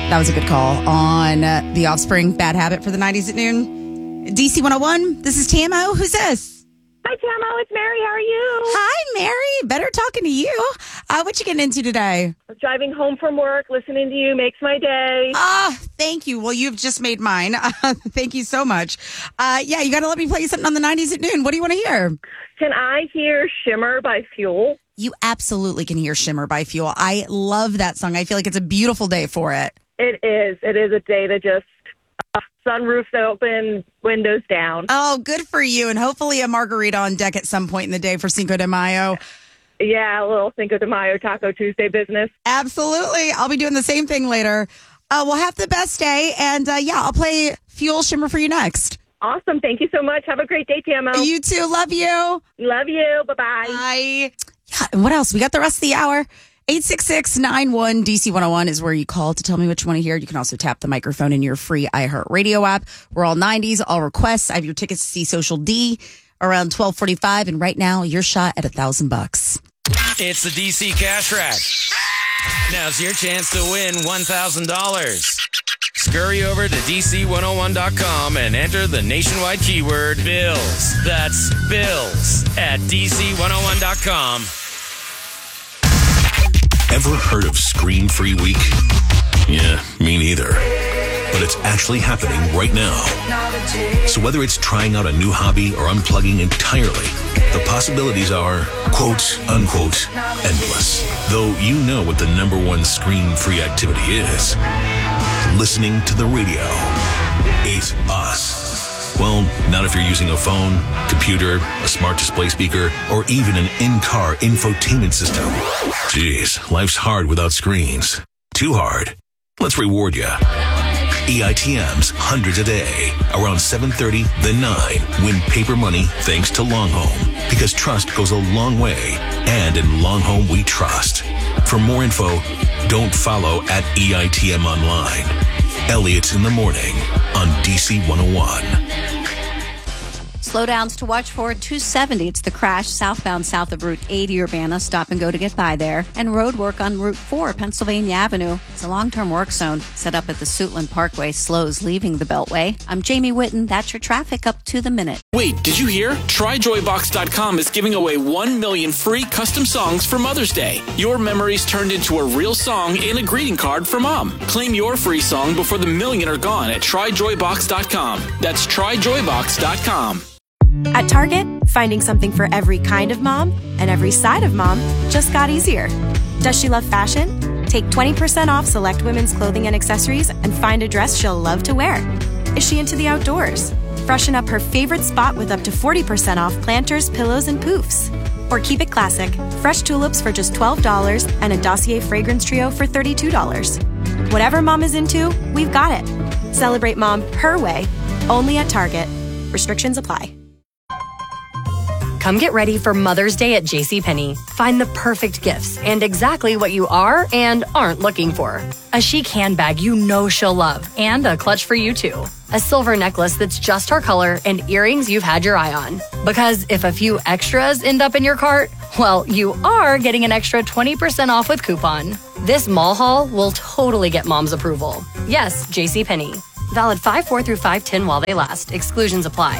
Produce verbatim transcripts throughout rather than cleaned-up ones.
That was a good call on uh, The Offspring, Bad Habit for the nineties at noon. D C one oh one, this is T M O. Who's this? Hi, T M O. It's Mary. How are you? Hi, Mary. Better talking to you. Uh, what you getting into today? Driving home from work, listening to you makes my day. Ah, uh, thank you. Well, you've just made mine. Uh, thank you so much. Uh, yeah, you got to let me play you something on the nineties at noon. What do you want to hear? Can I hear Shimmer by Fuel? You absolutely can hear Shimmer by Fuel. I love that song. I feel like it's a beautiful day for it. It is. It is a day to just uh, sunroofs open, windows down. Oh, good for you. And hopefully a margarita on deck at some point in the day for Cinco de Mayo. Yeah, a little Cinco de Mayo Taco Tuesday business. Absolutely. I'll be doing the same thing later. Uh, we'll have the best day. And uh, yeah, I'll play Fuel Shimmer for you next. Awesome. Thank you so much. Have a great day, T M O. You too. Love you. Love you. Bye-bye. Bye. Yeah, and what else? We got the rest of the hour. eight six six, nine one, D C one oh one is where you call to tell me what you want to hear. You can also tap the microphone in your free iHeartRadio app. We're all nineties, all requests. I have your tickets to see Social D around twelve forty-five. And right now, your shot at a thousand bucks. It's the D C Cash Rack. Now's your chance to win one thousand dollars. Scurry over to D C one oh one dot com and enter the nationwide keyword bills. That's bills at D C one oh one dot com. Ever heard of Screen Free Week? Yeah, me neither. But it's actually happening right now. So whether it's trying out a new hobby or unplugging entirely, the possibilities are, quote, unquote, endless. Though you know what the number one screen-free activity is. Listening to the radio. It's us. Well, not if you're using a phone, computer, a smart display speaker, or even an in-car infotainment system. Jeez, life's hard without screens. Too hard. Let's reward you. E I T M's hundreds a day. Around seven thirty, then nine. Win paper money thanks to Longhome. Because trust goes a long way. And in Longhome, we trust. For more info, don't follow at E I T M online. Elliot's in the morning on D C one oh one. Slowdowns to watch for at two seventy. It's the crash southbound south of Route eighty Urbana. Stop and go to get by there. And road work on Route four Pennsylvania Avenue. It's a long-term work zone set up at the Suitland Parkway. Slows leaving the Beltway. I'm Jamie Whitten. That's your traffic up to the minute. Wait, did you hear? Try Joy Box dot com is giving away one million free custom songs for Mother's Day. Your memories turned into a real song in a greeting card for Mom. Claim your free song before the million are gone at Try Joy Box dot com. That's Try Joy Box dot com. At Target, finding something for every kind of mom and every side of mom just got easier. Does she love fashion? Take twenty percent off select women's clothing and accessories and find a dress she'll love to wear. Is she into the outdoors? Freshen up her favorite spot with up to forty percent off planters, pillows, and poofs. Or keep it classic. Fresh tulips for just twelve dollars and a Dossier fragrance trio for thirty-two dollars. Whatever mom is into, we've got it. Celebrate mom her way, only at Target. Restrictions apply. Come get ready for Mother's Day at JCPenney. Find the perfect gifts and exactly what you are and aren't looking for. A chic handbag you know she'll love and a clutch for you too. A silver necklace that's just her color and earrings you've had your eye on. Because if a few extras end up in your cart, well, you are getting an extra twenty percent off with coupon. This mall haul will totally get mom's approval. Yes, JCPenney. Valid five four through five ten while they last. Exclusions apply.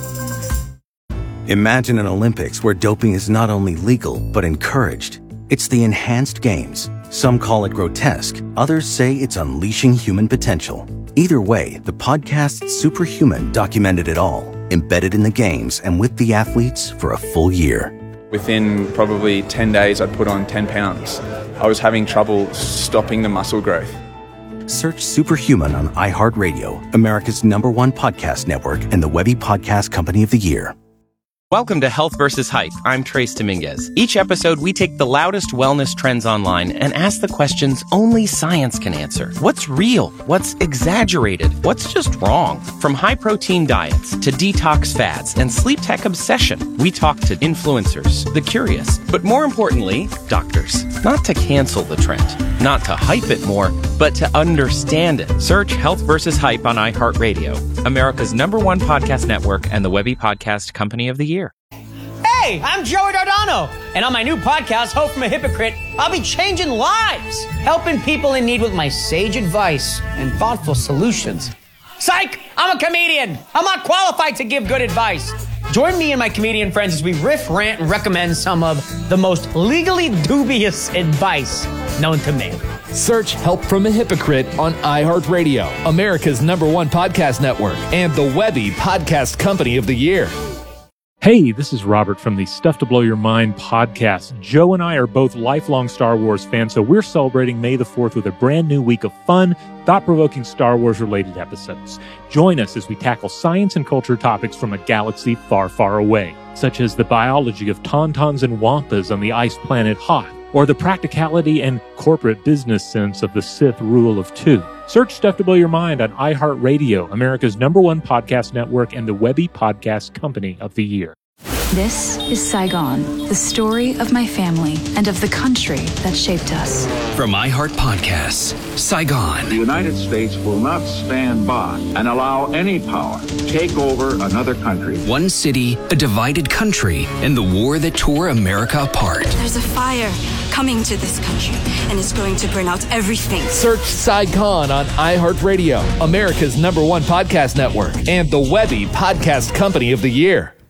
Imagine an Olympics where doping is not only legal, but encouraged. It's the Enhanced Games. Some call it grotesque. Others say it's unleashing human potential. Either way, the podcast Superhuman documented it all, embedded in the games and with the athletes for a full year. Within probably ten days, I'd put on ten pounds. I was having trouble stopping the muscle growth. Search Superhuman on iHeartRadio, America's number one podcast network and the Webby Podcast Company of the Year. Welcome to Health versus Hype. I'm Trace Dominguez. Each episode, we take the loudest wellness trends online and ask the questions only science can answer. What's real? What's exaggerated? What's just wrong? From high-protein diets to detox fads and sleep tech obsession, we talk to influencers, the curious, but more importantly, doctors. Not to cancel the trend, not to hype it more, but to understand it. Search Health versus Hype on iHeartRadio, America's number one podcast network and the Webby Podcast Company of the Year. Hey, I'm Joey Dardano, and on my new podcast, Hope from a Hypocrite, I'll be changing lives, helping people in need with my sage advice and thoughtful solutions. Psych! I'm a comedian. I'm not qualified to give good advice. Join me and my comedian friends as we riff, rant, and recommend some of the most legally dubious advice known to man. Search Help from a Hypocrite on iHeartRadio, America's number one podcast network, and the Webby Podcast Company of the Year. Hey, this is Robert from the Stuff to Blow Your Mind podcast. Joe and I are both lifelong Star Wars fans, so we're celebrating May the fourth with a brand new week of fun, thought-provoking Star Wars-related episodes. Join us as we tackle science and culture topics from a galaxy far, far away, such as the biology of tauntauns and wampas on the ice planet Hoth, or the practicality and corporate business sense of the Sith rule of two. Search Stuff to Blow Your Mind on iHeartRadio, America's number one podcast network and the Webby Podcast Company of the Year. This is Saigon, the story of my family and of the country that shaped us. From iHeart Podcasts, Saigon. The United States will not stand by and allow any power to take over another country. One city, a divided country, and the war that tore America apart. There's a fire coming to this country, and it's going to burn out everything. Search Saigon on iHeartRadio, America's number one podcast network, and the Webby Podcast Company of the Year.